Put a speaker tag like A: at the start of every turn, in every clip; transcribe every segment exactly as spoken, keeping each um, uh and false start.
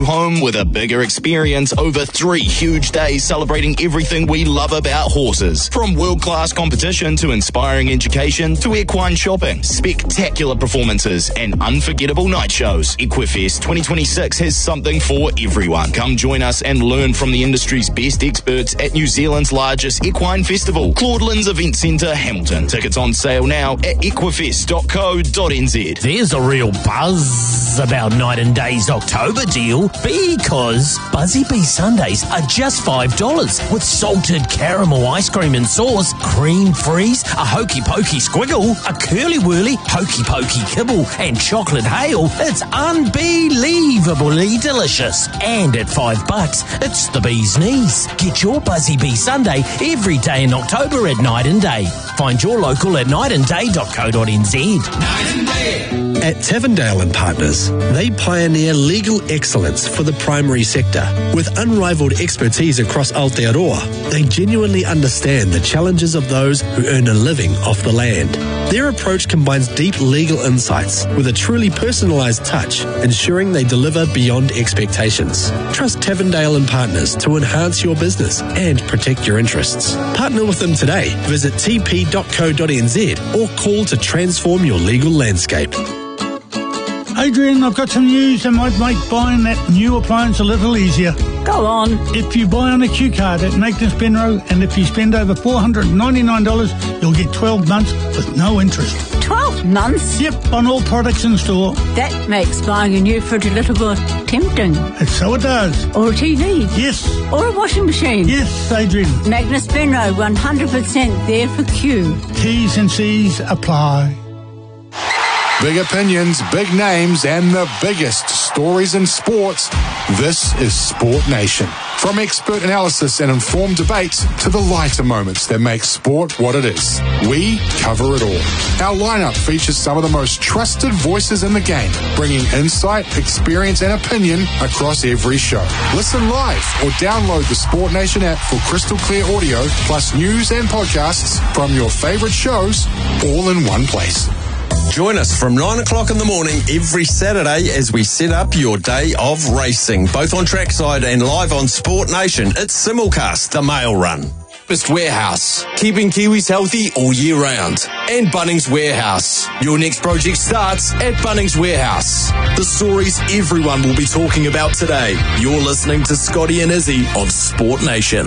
A: Home with a bigger experience over three huge days celebrating everything we love about horses. From world-class competition to inspiring education to equine shopping, spectacular performances and unforgettable night shows. Equifest twenty twenty-six has something for everyone. Come join us and learn from the industry's best experts at New Zealand's largest equine festival, Claudelands Event Centre, Hamilton. Tickets on sale now at equifest dot co dot n z.
B: There's a real buzz about Night and Day's October deal because Buzzy Bee Sundays are just five dollars with salted caramel ice cream and sauce, cream freeze, a hokey pokey squiggle, a curly whirly hokey pokey kibble and chocolate hail. It's unbelievably delicious. And at five bucks, it's the bee's knees. Get your Buzzy Bee Sunday every day in October at Night and Day. Find your local at night and day dot co dot n z.
C: Night and Day.
D: At Tavendale and Partners, they pioneer legal excellence for the primary sector. With unrivaled expertise across Aotearoa, they genuinely understand the challenges of those who earn a living off the land. Their approach combines deep legal insights with a truly personalised touch, ensuring they deliver beyond expectations. Trust Tavendale and Partners to enhance your business and protect your interests. Partner with them today. Visit t p dot co dot n z or call to transform your legal landscape.
E: Adrian, I've got some news that might make buying that new appliance a little easier.
F: Go on.
E: If you buy on a Q card at Magnus Benro, and if you spend over four hundred ninety-nine dollars, you'll get twelve months with no interest.
F: twelve months?
E: Yep, on all products in store.
F: That makes buying a new fridge a little more tempting.
E: And so it does.
F: Or a T V?
E: Yes.
F: Or a washing machine?
E: Yes, Adrian.
F: Magnus Benro, one hundred percent there for Q.
E: T's and C's apply.
G: Big opinions, big names, and the biggest stories in sports. This is Sport Nation. From expert analysis and informed debates to the lighter moments that make sport what it is. We cover it all. Our lineup features some of the most trusted voices in the game, bringing insight, experience, and opinion across every show. Listen live or download the Sport Nation app for crystal clear audio, plus news and podcasts from your favorite shows, all in one place.
H: Join us from nine o'clock in the morning every Saturday as we set up your day of racing, both on trackside and live on Sport Nation. It's Simulcast, the Mail Run. Breakfast Warehouse, keeping Kiwis healthy all year round. And Bunnings Warehouse. Your next project starts at Bunnings Warehouse. The stories everyone will be talking about today. You're listening to Scotty and Izzy on Sport Nation.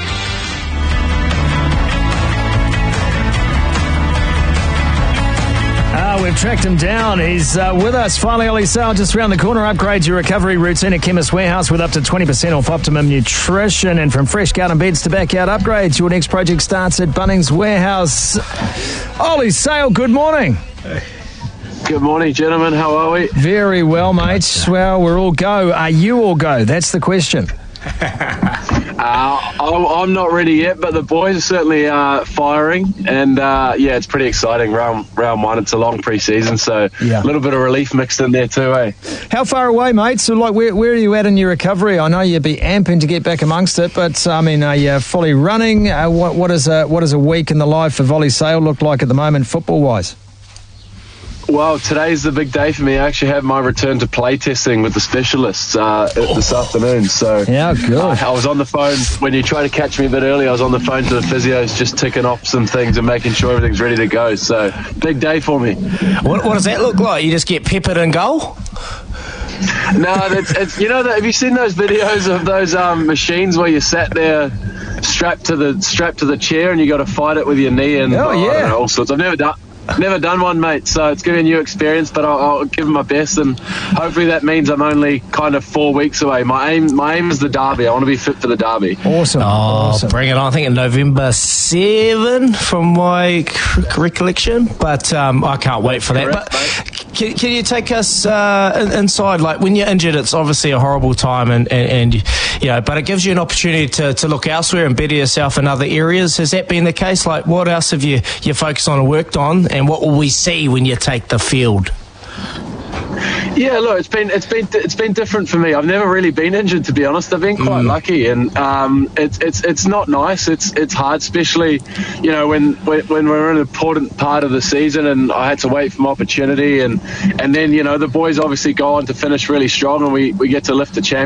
I: We've tracked him down. He's uh, with us. Finally, Ollie Sale, just around the corner. Upgrade your recovery routine at Chemist Warehouse with up to twenty percent off Optimum Nutrition. And from fresh garden beds to backyard upgrades, your next project starts at Bunnings Warehouse. Ollie Sale, good morning.
J: Good morning, gentlemen. How are we?
I: Very well, mate. Well, we're all go. Are you all go? That's the question.
J: Uh, I'm not ready yet, but the boys are certainly uh, firing, and uh, yeah, it's pretty exciting. Round round one, it's a long pre-season, so
I: yeah.
J: A little bit of relief mixed in there too, eh?
I: How far away, mate? So, like, where where are you at in your recovery? I know you'd be amping to get back amongst it, but I mean, are you fully running? Uh, what what is a what does a week in the life of Ollie Sale look like at the moment, football wise?
J: Well, today's the big day for me. I actually have my return to play testing with the specialists uh, oh. this afternoon. So
I: yeah, good.
J: Uh, I was on the phone when you tried to catch me a bit earlier. I was on the phone to the physios, just ticking off some things and making sure everything's ready to go. So big day for me.
B: What, what does that look like? You just get peppered and goal?
J: No, it's, it's you know that. Have you seen those videos of those um, machines where you sat there strapped to the strapped to the chair and you got to fight it with your knee and
I: oh,
J: oh,
I: yeah.
J: I don't know, all sorts. I've never done. Never done one, mate, so it's going to be a new experience, but I'll, I'll give it my best, and hopefully that means I'm only kind of four weeks away. My aim my aim is the Derby. I want to be fit for the Derby.
I: Awesome.
B: Oh,
I: awesome.
B: Bring it on. I think in November seventh, from my recollection, but um, I can't wait for that.
J: Correct,
B: but can, can you take us uh, inside? Like, when you're injured, it's obviously a horrible time, and, and, and you know, but it gives you an opportunity to, to look elsewhere and better yourself in other areas. Has that been the case? Like, what else have you, you focused on and worked on? And what will we see when you take the field?
J: Yeah, look, it's been it's been it's been different for me. I've never really been injured, to be honest. I've been quite mm. lucky, and um, it's it's it's not nice. It's it's hard, especially you know when, when when we're in an important part of the season, and I had to wait for my opportunity, and and then you know the boys obviously go on to finish really strong, and we, we get to lift the champion.